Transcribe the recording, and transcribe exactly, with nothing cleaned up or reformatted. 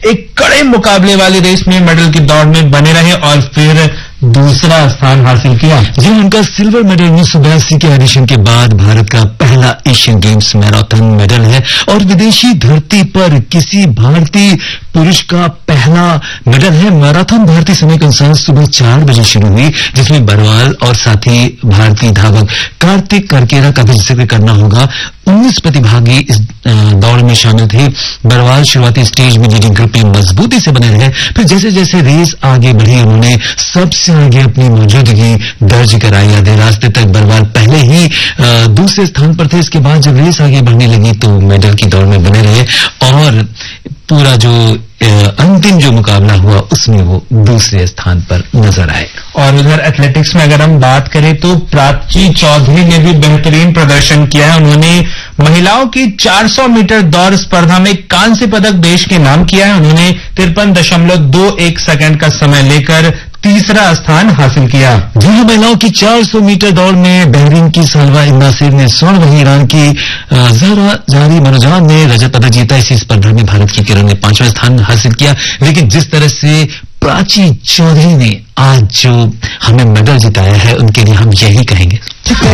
एक कड़े मुकाबले वाली रेस में मेडल की दौड़ में बने रहे और फिर दूसरा स्थान हासिल किया। जी, उनका सिल्वर मेडल उन्नीस सौ बयासी के एडिशन के बाद भारत का पहला एशियन गेम्स मैराथन मेडल है और विदेशी धरती पर किसी भारतीय पुरुष का पहला मेडल है। मैराथन भारतीय समय के अनुसार सुबह चार बजे शुरू हुई, जिसमें बरवाल और साथी भारतीय धावक कार्तिक करकेरा का भी जिक्र करना होगा। उन्नीस प्रतिभागी इस दौड़ में शामिल थे। बरवाल शुरुआती स्टेज में लीडिंग ग्रुप में मजबूती से बने रहे, फिर जैसे जैसे रेस आगे बढ़ी उन्होंने सबसे आगे अपनी मौजूदगी दर्ज कराई। आधे रास्ते तक बरवाल पहले ही दूसरे स्थान पर थे। इसके बाद जब रेस आगे बढ़ने लगी तो मेडल की दौड़ में बने रहे और पूरा जो अंतिम जो मुकाबला हुआ उसमें वो दूसरे स्थान पर नजर आए। और उधर एथलेटिक्स में अगर हम बात करें तो प्राची चौधरी ने भी बेहतरीन प्रदर्शन किया है। उन्होंने महिलाओं की चार सौ मीटर दौड़ स्पर्धा में कांस्य पदक देश के नाम किया है। उन्होंने तिरपन दशमलव दो एक सेकंड का समय लेकर तीसरा स्थान हासिल किया। जी हाँ, महिलाओं की चार सौ मीटर दौड़ में बहरीन की सालवा इन्नासिर ने स्वर्ण, वहीं ईरान की जहरा जारी मनोजान ने रजत पदक जीता। इसी स्पर्धा में भारत की किरण ने पांचवा स्थान हासिल किया। लेकिन जिस तरह से प्राची चौधरी ने आज जो हमें मेडल जिताया है उनके लिए हम यही कहेंगे।